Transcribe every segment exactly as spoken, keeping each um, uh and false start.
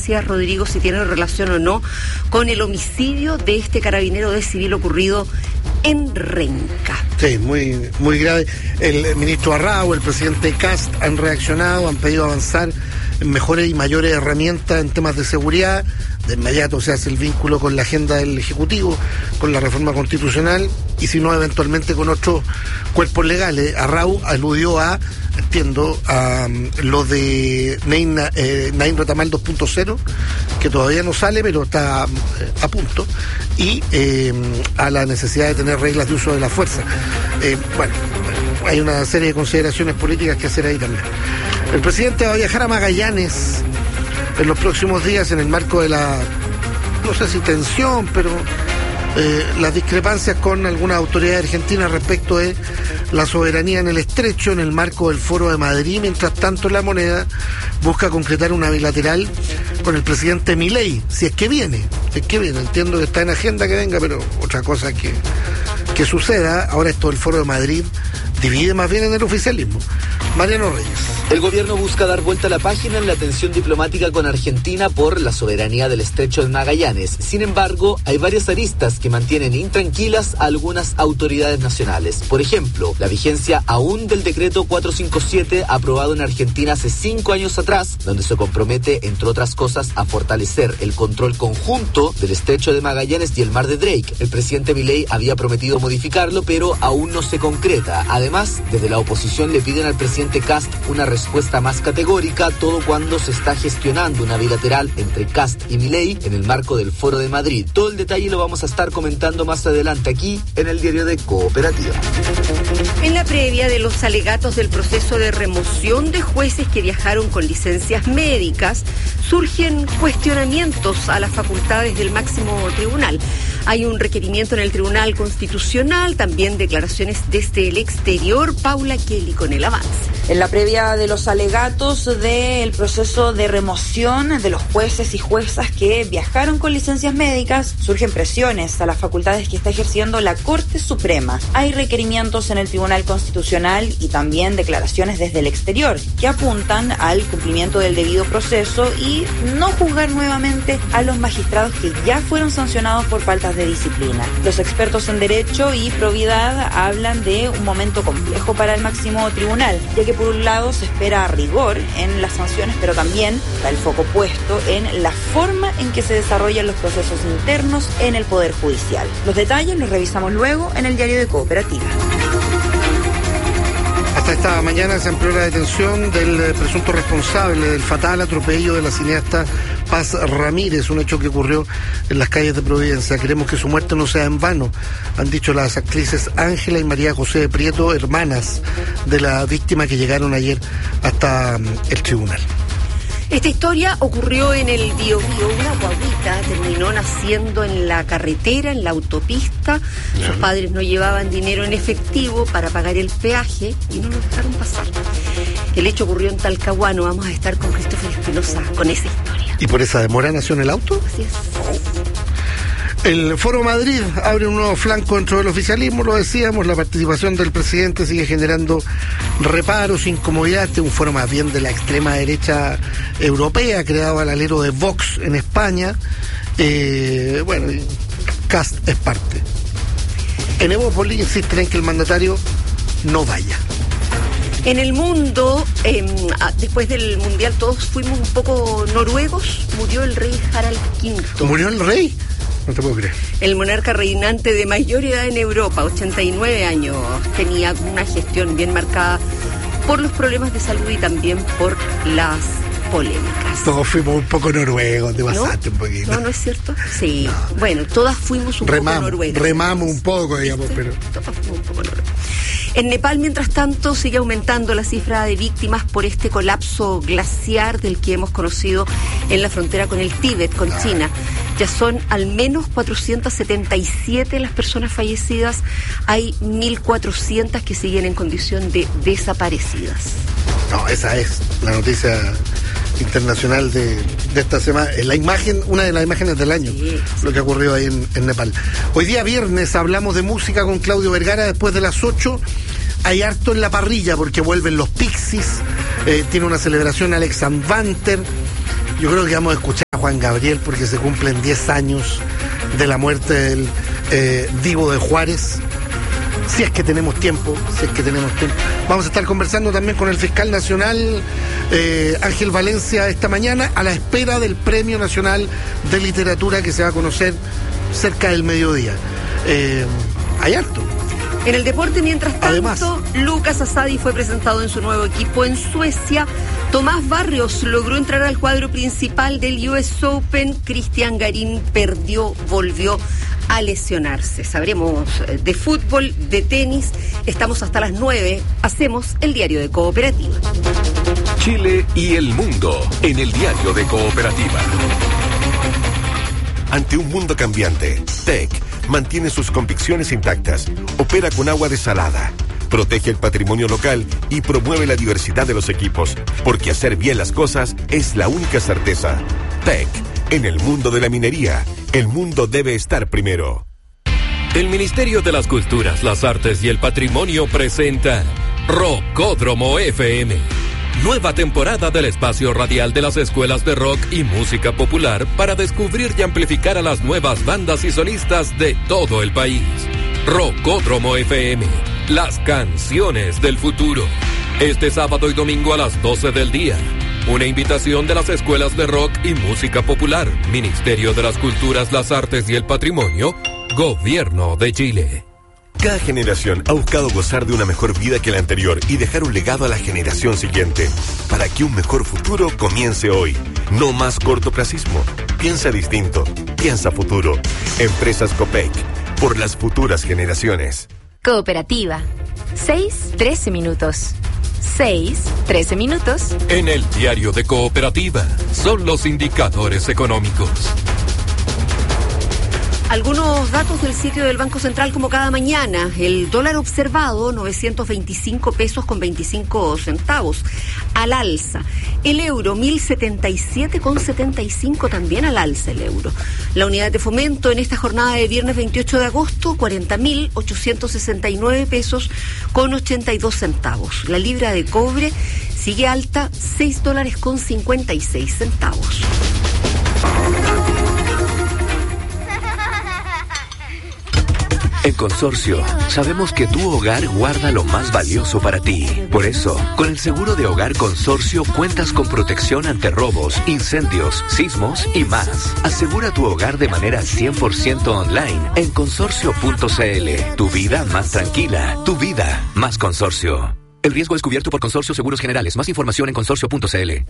Macías Rodrigo si tiene relación o no con el homicidio de este carabinero de civil ocurrido en Renca. Sí, muy, muy grave. El ministro Arrau, el presidente Kast han reaccionado, han pedido avanzar en mejores y mayores herramientas en temas de seguridad. De inmediato se hace el vínculo con la agenda del Ejecutivo, con la reforma constitucional y si no, eventualmente con otros cuerpos legales. Arrau aludió a, entiendo, a um, lo de Naim, eh, Naim Retamal dos punto cero, que todavía no sale, pero está eh, a punto, y eh, a la necesidad de tener reglas de uso de la fuerza. Eh, bueno, hay una serie de consideraciones políticas que hacer ahí también. El presidente va a viajar a Magallanes en los próximos días en el marco de la, no sé si tensión, pero eh, las discrepancias con algunas autoridades argentinas respecto de la soberanía en el estrecho, en el marco del Foro de Madrid. Mientras tanto, La Moneda busca concretar una bilateral con el presidente Milei, si es que viene, si es que viene. Entiendo que está en agenda que venga, pero otra cosa que, que suceda. Ahora esto del Foro de Madrid divide más bien en el oficialismo. Mariano Reyes. El gobierno busca dar vuelta a la página en la tensión diplomática con Argentina por la soberanía del estrecho de Magallanes. Sin embargo, hay varias aristas que mantienen intranquilas a algunas autoridades nacionales. Por ejemplo, la vigencia aún del decreto cuatrocientos cincuenta y siete aprobado en Argentina hace cinco años atrás, donde se compromete, entre otras cosas, a fortalecer el control conjunto del estrecho de Magallanes y el mar de Drake. El presidente Milei había prometido modificarlo, pero aún no se concreta. Además, desde la oposición le piden al presidente Kast una respuesta más categórica, todo cuando se está gestionando una bilateral entre Kast y Milei en el marco del Foro de Madrid. Todo el detalle lo vamos a estar comentando más adelante aquí en el diario de Cooperativa. En la previa de los alegatos del proceso de remoción de jueces que viajaron con licencias médicas, surgen cuestionamientos a las facultades del máximo tribunal. Hay un requerimiento en el Tribunal Constitucional, también declaraciones desde el exterior. Paula Kelly con el avance. En la previa de los alegatos del proceso de remoción de los jueces y juezas que viajaron con licencias médicas, surgen presiones a las facultades que está ejerciendo la Corte Suprema. Hay requerimientos en el Tribunal Constitucional y también declaraciones desde el exterior que apuntan al cumplimiento del debido proceso y no juzgar nuevamente a los magistrados que ya fueron sancionados por faltas de disciplina. Los expertos en Derecho y Probidad hablan de un momento complejo para el máximo tribunal, ya que por un lado se espera rigor en las sanciones, pero también está el foco puesto en la forma en que se desarrollan los procesos internos en el Poder Judicial. Los detalles los revisamos luego en el diario de Cooperativa. Hasta esta mañana se amplió la detención del presunto responsable del fatal atropello de la cineasta Paz Ramírez, un hecho que ocurrió en las calles de Providencia. Queremos que su muerte no sea en vano, han dicho las actrices Ángela y María José de Prieto, hermanas de la víctima que llegaron ayer hasta el tribunal. Esta historia ocurrió en el Biobío. Una guaguita terminó naciendo en la carretera, en la autopista. Sus padres no llevaban dinero en efectivo para pagar el peaje y no lo dejaron pasar. El hecho ocurrió en Talcahuano. Vamos a estar con Christopher Espinosa con esa historia. ¿Y por esa demora nació en el auto? Así es. El Foro Madrid abre un nuevo flanco dentro del oficialismo, lo decíamos, la participación del presidente sigue generando reparos, incomodidad. Este es un foro más bien de la extrema derecha europea, creado al alero de Vox en España. Eh, bueno, Kast es parte. En Evópolis insisten en que el mandatario no vaya. En el mundo, eh, después del Mundial todos fuimos un poco noruegos, murió el rey Harald quinto. ¿Murió el rey? No te puedo creer. El monarca reinante de mayor edad en Europa, ochenta y nueve años, tenía una gestión bien marcada por los problemas de salud y también por las polémicas. Todos fuimos un poco noruegos, te pasaste ¿No? un poquito. No, no es cierto. Sí, no. Bueno, todas fuimos un remamos, poco noruegos. Remamos un poco, digamos, pero... Todas fuimos un poco noruegos. En Nepal, mientras tanto, sigue aumentando la cifra de víctimas por este colapso glaciar del que hemos conocido en la frontera con el Tíbet, con ah. China. Ya son al menos cuatrocientas setenta y siete las personas fallecidas. Hay mil cuatrocientas que siguen en condición de desaparecidas. No, esa es la noticia internacional de, de esta semana. La imagen, una de las imágenes del año, sí, sí. Lo que ha ocurrido ahí en, en Nepal. Hoy día viernes hablamos de música con Claudio Vergara después de las ocho. Hay harto en la parrilla porque vuelven los Pixies, eh, tiene una celebración Alex Van Vanter. Yo creo que vamos a escuchar a Juan Juan Gabriel, porque se cumplen diez años de la muerte del eh, Divo de Juárez. Si es que tenemos tiempo, si es que tenemos tiempo. Vamos a estar conversando también con el fiscal nacional eh, Ángel Valencia esta mañana, a la espera del Premio Nacional de Literatura que se va a conocer cerca del mediodía. Eh, hay harto. En el deporte, mientras tanto, Además, Lucas Asadi fue presentado en su nuevo equipo en Suecia. Tomás Barrios logró entrar al cuadro principal del U S Open. Cristian Garín perdió, volvió a lesionarse. Sabremos de fútbol, de tenis. Estamos hasta las nueve. Hacemos el diario de Cooperativa. Chile y el mundo en el diario de Cooperativa. Ante un mundo cambiante, T E C mantiene sus convicciones intactas, opera con agua desalada, protege el patrimonio local y promueve la diversidad de los equipos, porque hacer bien las cosas es la única certeza. T E C, en el mundo de la minería, el mundo debe estar primero. El Ministerio de las Culturas, las Artes y el Patrimonio presenta Rockódromo F M. Nueva temporada del espacio radial de las escuelas de rock y música popular para descubrir y amplificar a las nuevas bandas y solistas de todo el país. Rockódromo F M, las canciones del futuro. Este sábado y domingo a las doce del día. Una invitación de las escuelas de rock y música popular, Ministerio de las Culturas, las Artes y el Patrimonio, Gobierno de Chile. Cada generación ha buscado gozar de una mejor vida que la anterior y dejar un legado a la generación siguiente, para que un mejor futuro comience hoy. No más cortoplacismo. Piensa distinto. Piensa futuro. Empresas Copec. Por las futuras generaciones. Cooperativa. seis, trece minutos. seis, trece minutos. En el diario de Cooperativa son los indicadores económicos. Algunos datos del sitio del Banco Central como cada mañana. El dólar observado, novecientos veinticinco pesos con veinticinco centavos, al alza. El euro, mil setenta y siete con setenta y cinco, también al alza el euro. La unidad de fomento en esta jornada de viernes veintiocho de agosto, cuarenta mil ochocientos sesenta y nueve pesos con ochenta y dos centavos. La libra de cobre sigue alta, seis dólares con cincuenta y seis centavos. En Consorcio, sabemos que tu hogar guarda lo más valioso para ti. Por eso, con el seguro de hogar Consorcio cuentas con protección ante robos, incendios, sismos y más. Asegura tu hogar de manera cien por ciento online en consorcio punto c l. Tu vida más tranquila, tu vida más Consorcio. El riesgo es cubierto por Consorcio Seguros Generales. Más información en consorcio punto c l.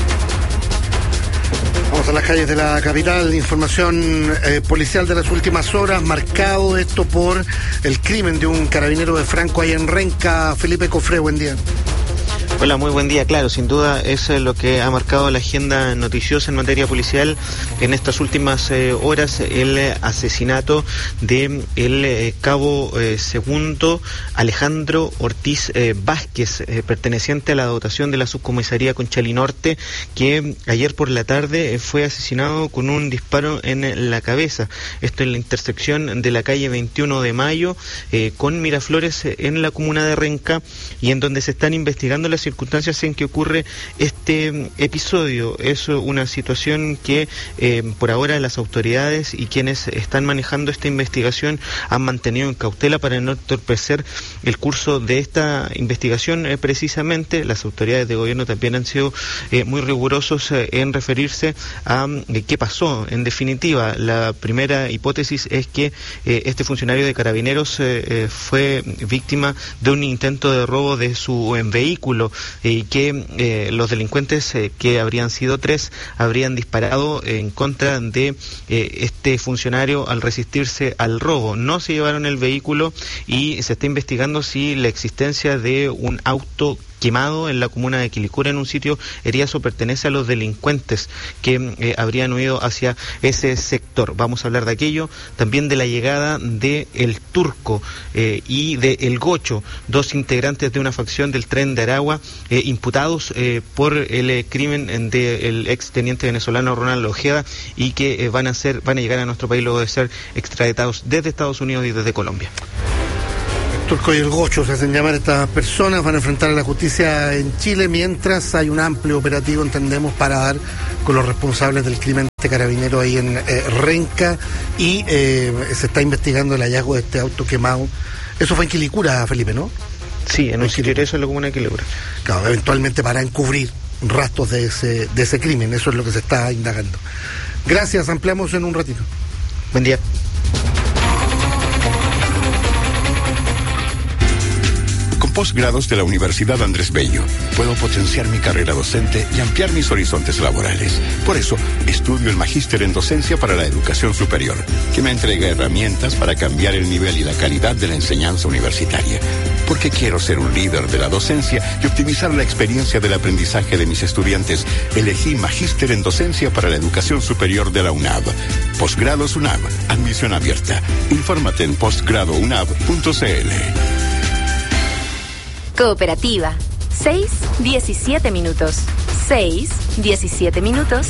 Vamos a las calles de la capital. Información eh, policial de las últimas horas, marcado esto por el crimen de un carabinero de Franco ahí en Renca. Felipe Cofré, buen día. Hola, muy buen día. Claro, sin duda es lo que ha marcado la agenda noticiosa en materia policial en estas últimas eh, horas, el asesinato de el eh, cabo eh, segundo Alejandro Ortiz eh, Vázquez, eh, perteneciente a la dotación de la subcomisaría Conchalí Norte, que ayer por la tarde eh, fue asesinado con un disparo en la cabeza. Esto en la intersección de la calle veintiuno de mayo eh, con Miraflores eh, en la comuna de Renca, y en donde se están investigando las circunstancias en que ocurre este episodio. Es una situación que eh, por ahora las autoridades y quienes están manejando esta investigación han mantenido en cautela para no entorpecer el curso de esta investigación. Eh, precisamente las autoridades de gobierno también han sido eh, muy rigurosos eh, en referirse a eh, qué pasó. En definitiva, la primera hipótesis es que eh, este funcionario de Carabineros eh, eh, fue víctima de un intento de robo de su eh, vehículo, y que eh, los delincuentes, eh, que habrían sido tres, habrían disparado en contra de eh, este funcionario al resistirse al robo. No se llevaron el vehículo y se está investigando si la existencia de un auto quemado en la comuna de Quilicura, en un sitio eriazo, pertenece a los delincuentes que eh, habrían huido hacia ese sector. Vamos a hablar de aquello, también de la llegada de El Turco eh, y de El Gocho, dos integrantes de una facción del Tren de Aragua, eh, imputados eh, por el eh, crimen del ex teniente venezolano Ronaldo Ojeda, y que eh, van a ser, van a llegar a nuestro país luego de ser extraditados desde Estados Unidos y desde Colombia. Turco y El Gocho se hacen llamar estas personas, van a enfrentar a la justicia en Chile, mientras hay un amplio operativo, entendemos, para dar con los responsables del crimen de Carabineros ahí en eh, Renca, y eh, se está investigando el hallazgo de este auto quemado. Eso fue en Quilicura, Felipe, ¿no? Sí, en un sitio de eso en la comuna de Quilicura. Claro, eventualmente para encubrir rastros de ese, de ese crimen, eso es lo que se está indagando. Gracias, ampliamos en un ratito. Buen día. Con posgrados de la Universidad Andrés Bello, puedo potenciar mi carrera docente y ampliar mis horizontes laborales. Por eso, estudio el Magíster en Docencia para la Educación Superior, que me entrega herramientas para cambiar el nivel y la calidad de la enseñanza universitaria. Porque quiero ser un líder de la docencia y optimizar la experiencia del aprendizaje de mis estudiantes, elegí Magíster en Docencia para la Educación Superior de la UNAV. Posgrados UNAV, admisión abierta. Infórmate en postgrado unab punto c l. Cooperativa. seis, diecisiete minutos. seis, diecisiete minutos.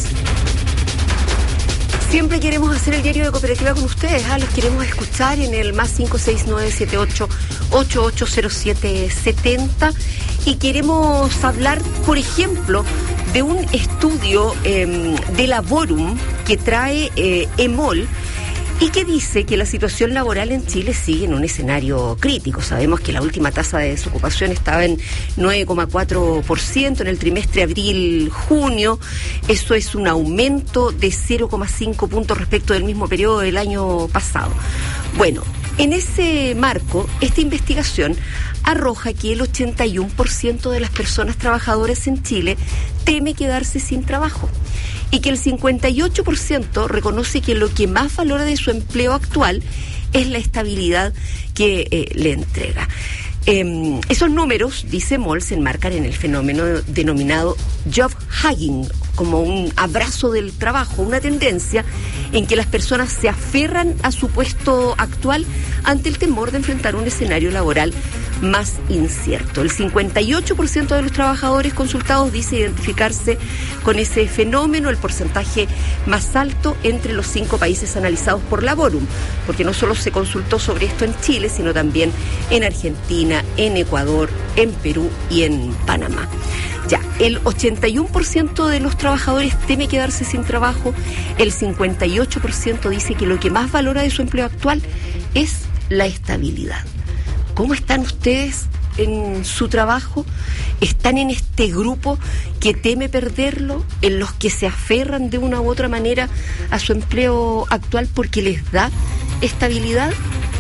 Siempre queremos hacer el diario de Cooperativa con ustedes, ¿ah? Los queremos escuchar en el más cinco seis nueve siete ocho ocho ocho cero siete siete cero, y queremos hablar, por ejemplo, de un estudio eh, de Laborum que trae eh, EMOL, y que dice que la situación laboral en Chile sigue en un escenario crítico. Sabemos que la última tasa de desocupación estaba en nueve coma cuatro por ciento en el trimestre abril-junio. Eso es un aumento de cero coma cinco puntos respecto del mismo periodo del año pasado. Bueno, en ese marco, esta investigación arroja que el ochenta y uno por ciento de las personas trabajadoras en Chile teme quedarse sin trabajo, y que el cincuenta y ocho por ciento reconoce que lo que más valora de su empleo actual es la estabilidad que eh, le entrega. Eh, esos números, dice Moll, se enmarcan en el fenómeno denominado job hugging, como un abrazo del trabajo, una tendencia en que las personas se aferran a su puesto actual ante el temor de enfrentar un escenario laboral más incierto. El cincuenta y ocho por ciento de los trabajadores consultados dice identificarse con ese fenómeno, el porcentaje más alto entre los cinco países analizados por Laborum, porque no solo se consultó sobre esto en Chile, sino también en Argentina, en Ecuador, en Perú y en Panamá. Ya, el ochenta y uno por ciento de los trabajadores teme quedarse sin trabajo, el cincuenta y ocho por ciento dice que lo que más valora de su empleo actual es la estabilidad. ¿Cómo están ustedes en su trabajo? ¿Están en este grupo que teme perderlo, en los que se aferran de una u otra manera a su empleo actual porque les da estabilidad?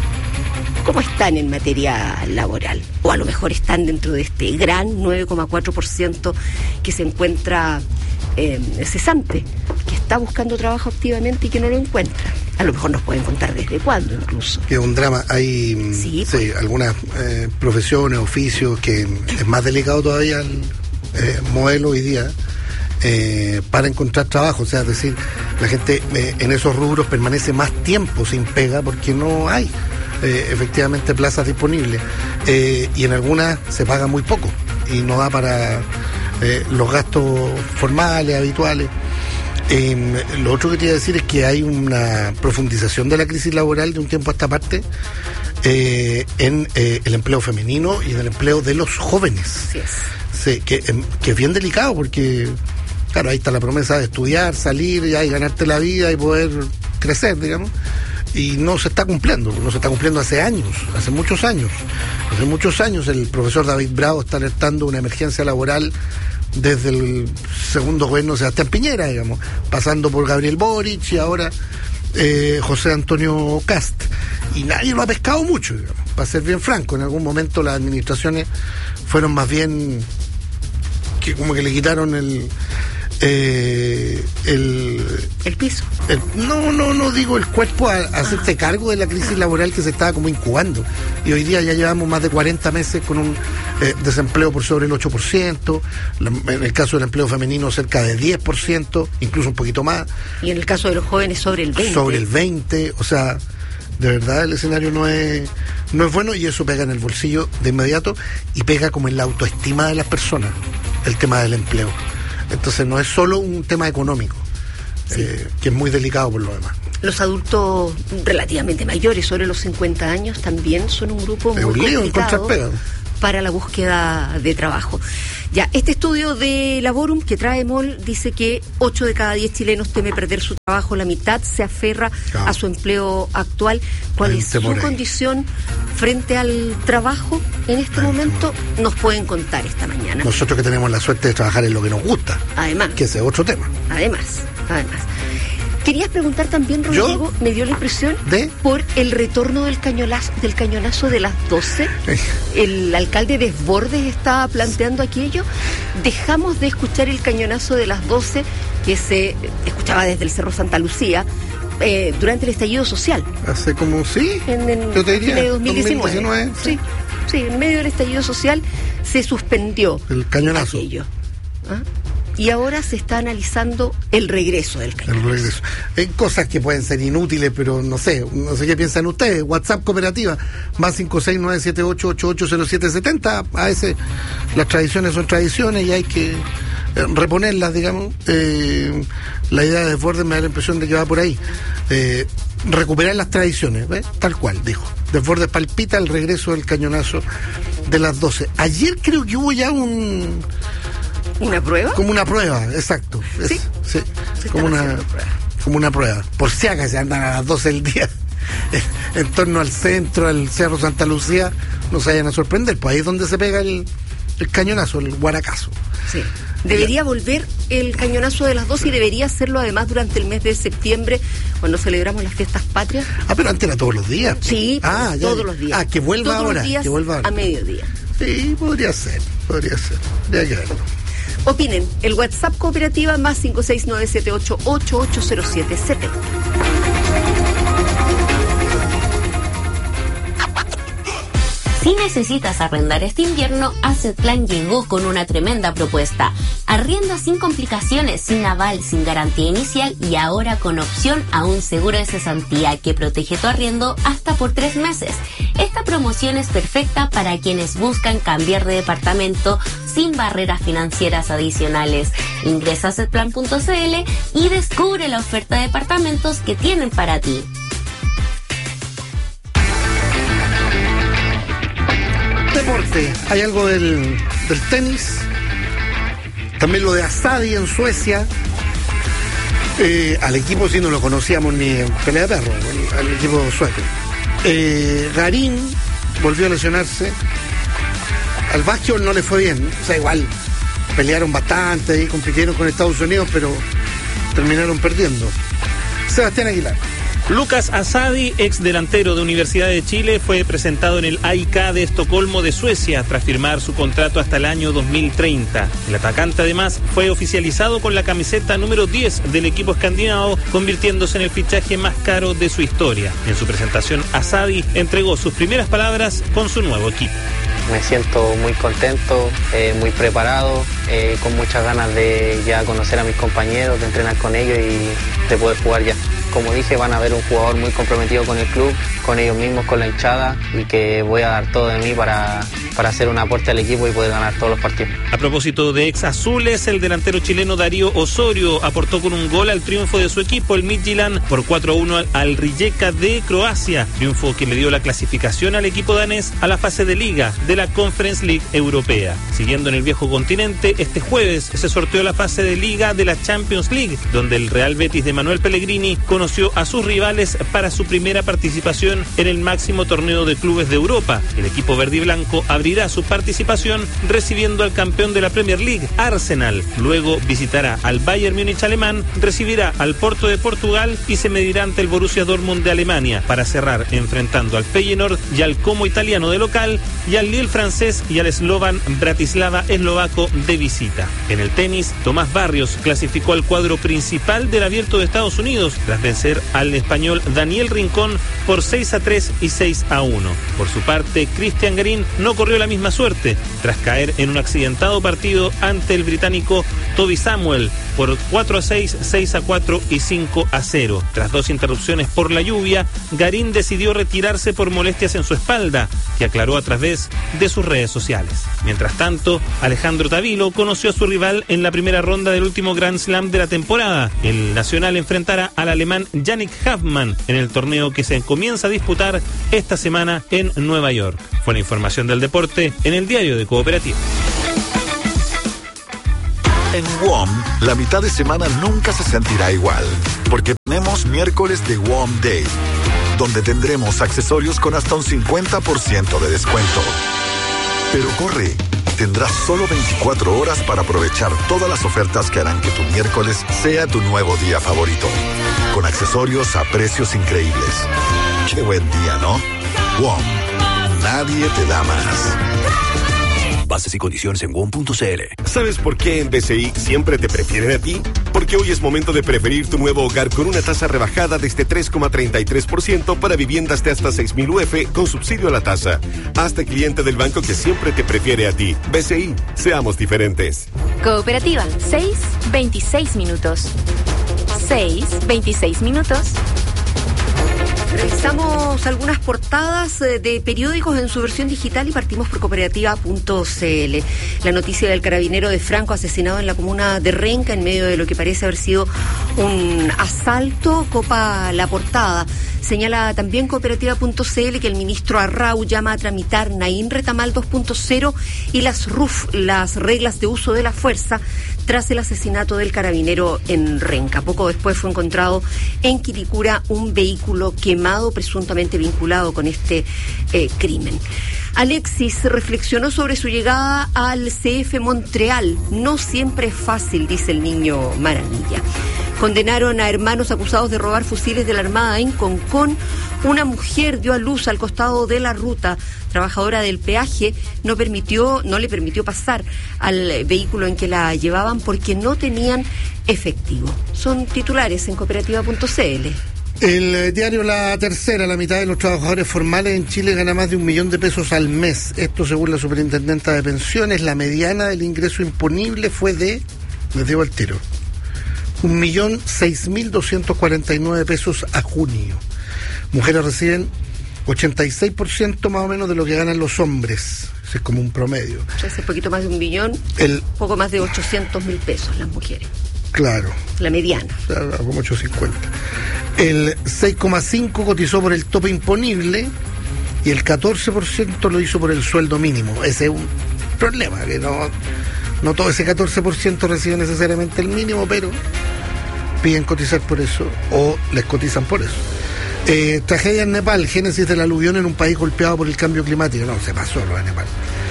¿Cómo están en materia laboral? O a lo mejor están dentro de este gran nueve coma cuatro por ciento que se encuentra eh, cesante, que está buscando trabajo activamente y que no lo encuentra. A lo mejor nos pueden contar desde cuándo incluso. Que es un drama. Hay sí, pues. sí, algunas eh, profesiones, oficios, que es más delicado todavía el eh, modelo hoy día eh, para encontrar trabajo. O sea, es decir, la gente eh, en esos rubros permanece más tiempo sin pega porque no hay eh, efectivamente plazas disponibles. Eh, y en algunas se paga muy poco y no da para eh, los gastos formales, habituales. Eh, lo otro que te iba a decir es que hay una profundización de la crisis laboral de un tiempo a esta parte eh, en eh, el empleo femenino y en el empleo de los jóvenes. Sí, es. Sí, que, eh, que es bien delicado porque, claro, ahí está la promesa de estudiar, salir ya y ganarte la vida y poder crecer, digamos, y no se está cumpliendo, no se está cumpliendo hace años, hace muchos años. Hace muchos años el profesor David Bravo está alertando una emergencia laboral desde el segundo gobierno de Sebastián Piñera, digamos, pasando por Gabriel Boric y ahora eh, José Antonio Cast, y nadie lo ha pescado mucho, digamos, para ser bien franco. En algún momento las administraciones fueron más bien que como que le quitaron el eh, el el piso el, no no no digo el cuerpo a, a hacerse cargo de la crisis laboral que se estaba como incubando, y hoy día ya llevamos más de cuarenta meses con un eh, desempleo por sobre el ocho por ciento, en el caso del empleo femenino cerca de diez por ciento, incluso un poquito más, y en el caso de los jóvenes sobre el veinte por ciento. Sobre el veinte por ciento, o sea, de verdad el escenario no es no es bueno, y eso pega en el bolsillo de inmediato y pega como en la autoestima de las personas, el tema del empleo. Entonces no es solo un tema económico, sí. eh, que es muy delicado por lo demás. Los adultos relativamente mayores, sobre los cincuenta años, también son un grupo muy complicado para la búsqueda de trabajo. Ya, este estudio de Laborum que trae Mol dice que ocho de cada diez chilenos teme perder su trabajo, la mitad se aferra Claro. a su empleo actual. ¿Cuál Hay es un su temor ahí. condición frente al trabajo en este Hay un momento? Nos pueden contar esta mañana. Nosotros que tenemos la suerte de trabajar en lo que nos gusta, Además, que ese es otro tema. además, además. Querías preguntar también, ¿Yo? Rodrigo, me dio la impresión, ¿De? por el retorno del cañonazo, del cañonazo de las doce. El alcalde Desbordes estaba planteando aquello. Dejamos de escuchar el cañonazo de las doce que se escuchaba desde el Cerro Santa Lucía eh, durante el estallido social. Hace como, sí, En, en yo te diría, fines de dos mil diecinueve. dos mil diecinueve, Sí, sí, en medio del estallido social se suspendió el cañonazo. aquello. ¿Ah? Y ahora se está analizando el regreso del cañonazo. El regreso. Hay cosas que pueden ser inútiles, pero no sé, no sé qué piensan ustedes. WhatsApp cooperativa, más cinco seis nueve siete ocho ocho ocho cero siete siete cero. A veces las tradiciones son tradiciones y hay que eh, reponerlas, digamos. Eh, la idea de Desbordes me da la impresión de que va por ahí. Eh, recuperar las tradiciones, ¿ves? Tal cual, dijo. Desbordes palpita el regreso del cañonazo de las doce. Ayer creo que hubo ya un... ¿Una prueba? Como una prueba, exacto. Es- Sí. sí. Se Como están una, haciendo pruebas. como una prueba. Por si acaso andan a las doce del día en, en torno al centro, al Cerro Santa Lucía, no se vayan a sorprender. Pues ahí es donde se pega el, el cañonazo, el guaracazo. Sí. Debería volver el cañonazo de las doce y debería hacerlo además durante el mes de septiembre, cuando celebramos las fiestas patrias. Ah, pero antes era todos los días. Sí, ah, ya, todos ya. los días. Ah, que vuelva Todos ahora. los días que vuelva ahora. a mediodía. Sí, podría ser, podría ser. Ya que verlo. Opinen, el WhatsApp cooperativa más cinco seis nueve siete ocho ocho ocho cero siete siete. Si necesitas arrendar este invierno, Assetplan llegó con una tremenda propuesta. Arrienda sin complicaciones, sin aval, sin garantía inicial y ahora con opción a un seguro de cesantía que protege tu arriendo hasta por tres meses. Esta promoción es perfecta para quienes buscan cambiar de departamento sin barreras financieras adicionales. Ingresa a assetplan punto c l y descubre la oferta de departamentos que tienen para ti. Deporte, hay algo del, del tenis, también lo de Asadi en Suecia. Eh, al equipo sí no lo conocíamos ni en pelea de perro, al, al equipo sueco. Eh, Garín volvió a lesionarse. Al básquetbol no le fue bien, o sea, igual pelearon bastante y compitieron con Estados Unidos, pero terminaron perdiendo. Sebastián Aguilar. Lucas Asadi, ex delantero de Universidad de Chile, fue presentado en el A I K de Estocolmo de Suecia tras firmar su contrato hasta el año dos mil treinta. El atacante además fue oficializado con la camiseta número diez del equipo escandinavo, convirtiéndose en el fichaje más caro de su historia. En su presentación, Asadi entregó sus primeras palabras con su nuevo equipo. Me siento muy contento, eh, muy preparado, eh, con muchas ganas de ya conocer a mis compañeros, de entrenar con ellos y de poder jugar ya. Como dije, van a ver un jugador muy comprometido con el club, con ellos mismos, con la hinchada, y que voy a dar todo de mí para, para hacer un aporte al equipo y poder ganar todos los partidos. A propósito de ex azules, el delantero chileno Darío Osorio aportó con un gol al triunfo de su equipo, el Midtjylland, por cuatro a uno al, al Rijeka de Croacia, triunfo que le dio la clasificación al equipo danés a la fase de liga de la Conference League Europea. Siguiendo en el viejo continente, este jueves se sorteó la fase de liga de la Champions League, donde el Real Betis de Manuel Pellegrini conoció a sus rivales para su primera participación en el máximo torneo de clubes de Europa. El equipo verde y blanco abrirá su participación recibiendo al campeón de la Premier League, Arsenal. Luego visitará al Bayern Múnich alemán, recibirá al Porto de Portugal y se medirá ante el Borussia Dortmund de Alemania, para cerrar enfrentando al Feyenoord y al Como italiano de local y al Lille francés y al Slovan Bratislava eslovaco de visita. En el tenis, Tomás Barrios clasificó al cuadro principal del Abierto de Estados Unidos tras vencer al español Daniel Rincón por seis a tres y seis a uno. Por su parte, Cristian Garín no corrió la misma suerte tras caer en un accidentado partido ante el británico Toby Samuel por cuatro a seis, seis a cuatro y cinco a cero. Tras dos interrupciones por la lluvia, Garín decidió retirarse por molestias en su espalda, que aclaró a través de sus redes sociales. Mientras tanto, Alejandro Tavilo conoció a su rival en la primera ronda del último Grand Slam de la temporada. El nacional enfrentará al alemán Yannick Hoffmann en el torneo que se comienza a disputar esta semana en Nueva York. Fue la información del deporte en el diario de Cooperativa. En W O M, la mitad de semana nunca se sentirá igual, porque tenemos miércoles de W O M Day, donde tendremos accesorios con hasta un cincuenta por ciento de descuento. Pero corre, tendrás solo veinticuatro horas para aprovechar todas las ofertas que harán que tu miércoles sea tu nuevo día favorito, con accesorios a precios increíbles. Qué buen día, ¿no? W O M, nadie te da más. Bases y condiciones en W O M punto c l. ¿Sabes por qué en B C I siempre te prefieren a ti? Porque hoy es momento de preferir tu nuevo hogar con una tasa rebajada desde tres coma treinta y tres por ciento para viviendas de hasta seis mil U F con subsidio a la tasa. Hazte cliente del banco que siempre te prefiere a ti. B C I, seamos diferentes. Cooperativa, seis, veintiséis minutos. seis, veintiséis minutos. Revisamos algunas portadas de periódicos en su versión digital y partimos por cooperativa punto c l. La noticia del carabinero de Franco asesinado en la comuna de Renca en medio de lo que parece haber sido un asalto copa la portada. Señala también cooperativa punto c l que el ministro Arrau llama a tramitar Naín Retamal dos punto cero y las R U F, las reglas de uso de la fuerza, tras el asesinato del carabinero en Renca. Poco después fue encontrado en Quilicura un vehículo quemado presuntamente vinculado con este eh, crimen. Alexis reflexionó sobre su llegada al C F Montreal. No siempre es fácil, dice el niño Maranilla. Condenaron a hermanos acusados de robar fusiles de la Armada en Concón. Una mujer dio a luz al costado de la ruta. Trabajadora del peaje no permitió, no le permitió pasar al vehículo en que la llevaban porque no tenían efectivo. Son titulares en cooperativa punto c l. El diario La Tercera, la mitad de los trabajadores formales en Chile gana más de un millón de pesos al mes. Esto según la superintendenta de pensiones. La mediana del ingreso imponible fue de, les digo al tiro, un millón seis mil doscientos cuarenta y nueve pesos a junio. Mujeres reciben ochenta y seis por ciento más o menos de lo que ganan los hombres. Ese es como un promedio. Es un poquito más de un millón, el, poco más de ochocientos mil pesos las mujeres. Claro. La mediana. Claro, como ochocientos cincuenta. El seis coma cinco por ciento cotizó por el tope imponible y el catorce por ciento lo hizo por el sueldo mínimo. Ese es un problema, que no, no todo ese catorce por ciento recibe necesariamente el mínimo, pero piden cotizar por eso o les cotizan por eso. Eh, tragedia en Nepal, génesis del aluvión en un país golpeado por el cambio climático. No, se pasó lo de Nepal.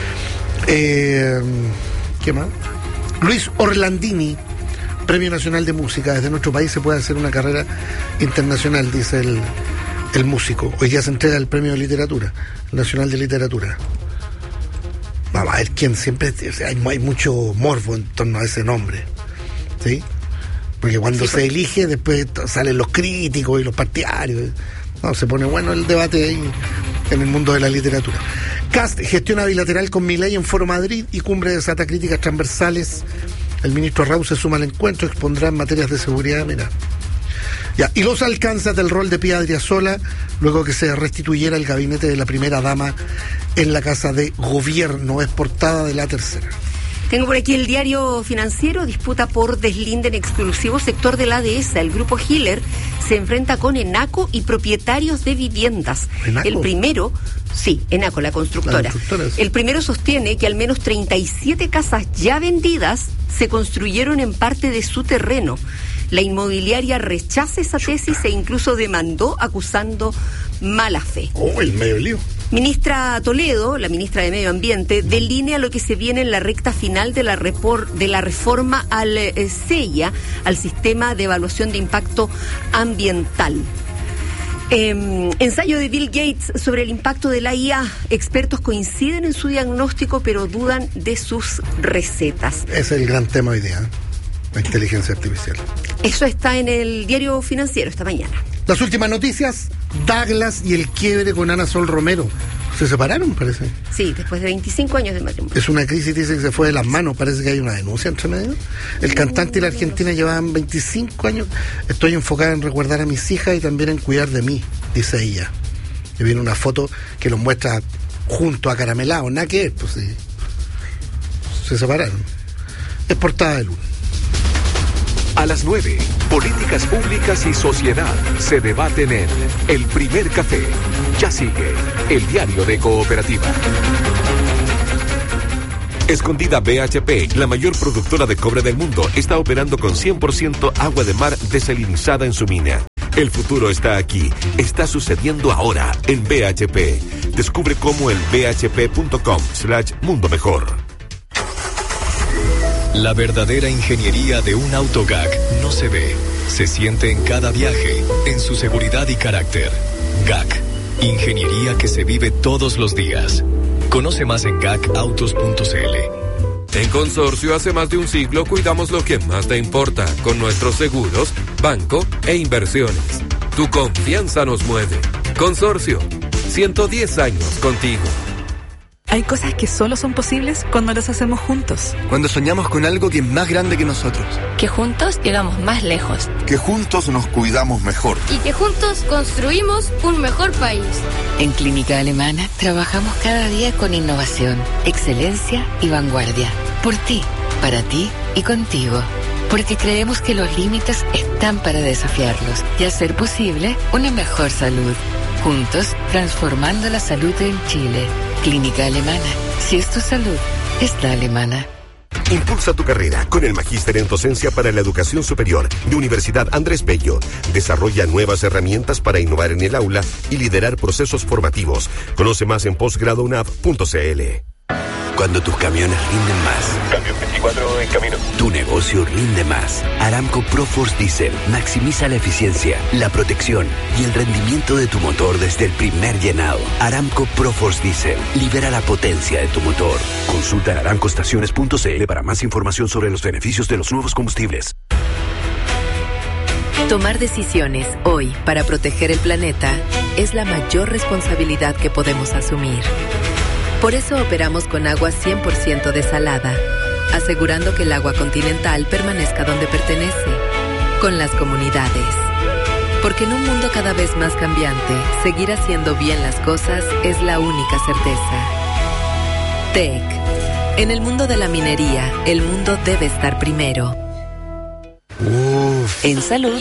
Eh, ¿Qué más? Luis Orlandini, Premio Nacional de Música. Desde nuestro país se puede hacer una carrera internacional, dice el, el músico. Hoy ya se entrega el Premio de Literatura, Nacional de Literatura. Vamos a ver quién siempre... O sea, hay, hay mucho morbo en torno a ese nombre, ¿sí? Porque cuando sí, se pues, elige, después salen los críticos y los partidarios. No, se pone bueno el debate ahí en el mundo de la literatura. Cast gestiona bilateral con Milei en Foro Madrid y cumbre desata críticas transversales. El ministro Arrau se suma al encuentro, expondrá en materias de seguridad, mira. Ya, y los alcances del rol de Pía Adriasola, luego que se restituyera el gabinete de la primera dama en la Casa de Gobierno, es portada de La Tercera. Tengo por aquí el diario Financiero, disputa por deslinde en exclusivo sector de la dehesa. El grupo Hiller se enfrenta con Enaco y propietarios de viviendas. ¿Enaco? El primero, sí, Enaco, la constructora. La constructora sí. El primero sostiene que al menos treinta y siete casas ya vendidas se construyeron en parte de su terreno. La inmobiliaria rechaza esa tesis e incluso demandó acusando mala fe. Oh, el medio lío. Ministra Toledo, la ministra de Medio Ambiente, delinea lo que se viene en la recta final de la, repor, de la reforma al eh, S E I A, al Sistema de Evaluación de Impacto Ambiental. Eh, ensayo de Bill Gates sobre el impacto de la I A. Expertos coinciden en su diagnóstico, pero dudan de sus recetas. Ese es el gran tema hoy día, ¿eh? La inteligencia artificial. Eso está en el diario Financiero esta mañana. Las últimas noticias, Douglas y el quiebre con Ana Sol Romero. Se separaron, parece. Sí, después de veinticinco años de matrimonio. Es una crisis, dice que se fue de las manos, parece que hay una denuncia entre medio. El cantante y la argentina llevaban veinticinco años. Estoy enfocada en recordar a mis hijas y también en cuidar de mí, dice ella. Y viene una foto que los muestra junto a Caramelao, nada que ver, pues sí. Se separaron. Es portada de lunes. A las nueve, políticas públicas y sociedad se debaten en El Primer Café. Ya sigue el diario de Cooperativa. Escondida B H P, la mayor productora de cobre del mundo, está operando con cien por ciento agua de mar desalinizada en su mina. El futuro está aquí, está sucediendo ahora en B H P. Descubre cómo en bhp.com slash mundo mejor. La verdadera ingeniería de un auto G A C no se ve, se siente en cada viaje, en su seguridad y carácter. G A C, ingeniería que se vive todos los días. Conoce más en gacautos punto c l. En Consorcio, hace más de un siglo cuidamos lo que más te importa con nuestros seguros, banco e inversiones. Tu confianza nos mueve. Consorcio, ciento diez años contigo. Hay cosas que solo son posibles cuando las hacemos juntos. Cuando soñamos con algo que es más grande que nosotros. Que juntos llegamos más lejos. Que juntos nos cuidamos mejor. Y que juntos construimos un mejor país. En Clínica Alemana trabajamos cada día con innovación, excelencia y vanguardia. Por ti, para ti y contigo. Porque creemos que los límites están para desafiarlos y hacer posible una mejor salud. Juntos, transformando la salud en Chile. Clínica Alemana. Si es tu salud, es la alemana. Impulsa tu carrera con el Magíster en Docencia para la Educación Superior de Universidad Andrés Bello. Desarrolla nuevas herramientas para innovar en el aula y liderar procesos formativos. Conoce más en posgrado u n a v punto c l. Cuando tus camiones rinden más. Cambio veinticuatro en camino. Tu negocio rinde más. Aramco ProForce Diesel maximiza la eficiencia, la protección y el rendimiento de tu motor desde el primer llenado. Aramco ProForce Diesel libera la potencia de tu motor. Consulta en aramco estaciones punto c l para más información sobre los beneficios de los nuevos combustibles. Tomar decisiones hoy para proteger el planeta es la mayor responsabilidad que podemos asumir. Por eso operamos con agua cien por ciento desalada, asegurando que el agua continental permanezca donde pertenece, con las comunidades. Porque en un mundo cada vez más cambiante, seguir haciendo bien las cosas es la única certeza. T E C. En el mundo de la minería, el mundo debe estar primero. Uf. En salud,